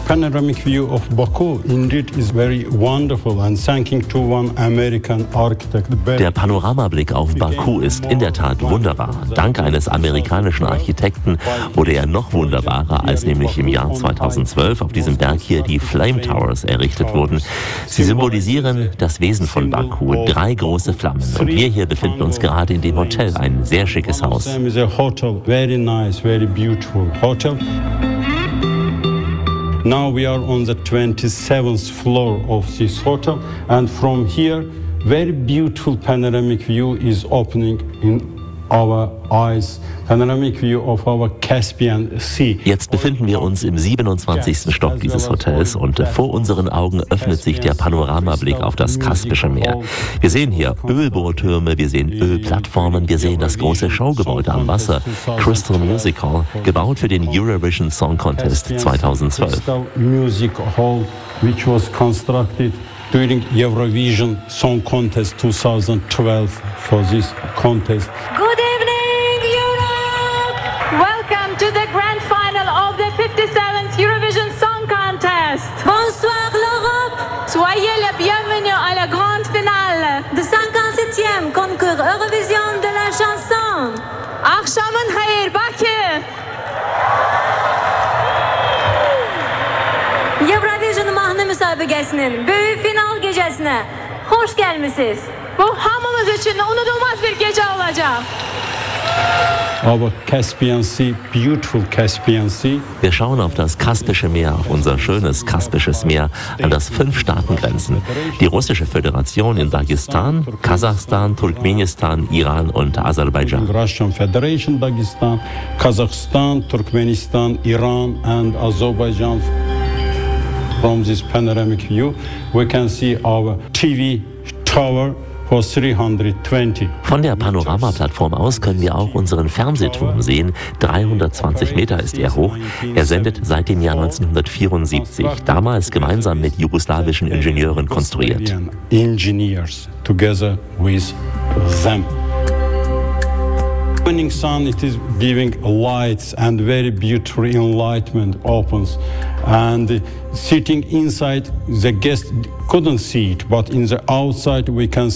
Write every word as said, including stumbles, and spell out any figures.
Panoramic view of Baku indeed is very wonderful and thanking to one American architect. Der Panoramablick auf Baku ist in der Tat wunderbar. Dank eines amerikanischen Architekten wurde er noch wunderbarer, als nämlich im Jahr zweitausendzwölf auf diesem Berg hier die Flame Towers errichtet wurden. Sie symbolisieren das Wesen von Baku, drei große Flammen. Und wir hier befinden uns gerade in dem Hotel, ein sehr schickes Haus. Very nice, very beautiful hotel. Now we are on the twenty-seventh floor of this hotel, and from here, very beautiful panoramic view is opening in our eyes. Panoramic view of our Caspian Sea. Jetzt befinden wir uns im siebenundzwanzigsten Stock dieses Hotels und vor unseren Augen öffnet sich der Panoramablick auf das Kaspische Meer. Wir sehen hier Ölbohrtürme, wir sehen Ölplattformen, wir sehen das große Showgebäude am Wasser, Crystal Music Hall, gebaut für den Eurovision Song Contest zweitausendzwölf. Music Hall, which was constructed during Eurovision Song Contest twenty twelve for this contest. Good evening, Europe! Welcome to the grand final of the fifty-seventh Eurovision Song Contest. Bonsoir l'Europe! Soyez les bienvenus à la grande finale. The cinquante-septième concours Eurovision de la chanson. Akşamın hayır Bakü. Eurovision mahnı müsabakasının büyük final gecesine hoş gelmişsiniz. Bu hamımız için unutulmaz bir gece olacak. Our Caspian Sea, beautiful Caspian Sea. Wir schauen auf das Kaspische Meer, auf unser schönes Kaspisches Meer, an das fünf Staaten grenzen. Die Russische Föderation in Dagestan, Kasachstan, Turkmenistan, Iran und Aserbaidschan. Russian Federation, Dagestan, Kazakhstan, Turkmenistan, Iran and Azerbaijan. From this panoramic view, we can see our T V tower. Von der Panoramaplattform aus können wir auch unseren Fernsehturm sehen. dreihundertzwanzig Meter ist er hoch. Er sendet seit dem Jahr neunzehnhundertvierundsiebzig, damals gemeinsam mit jugoslawischen Ingenieuren konstruiert. Engineers together with them. Evening sun, it is giving lights and very beautiful enlightenment opens, and sitting inside the guest couldn't see it, but in the outside we can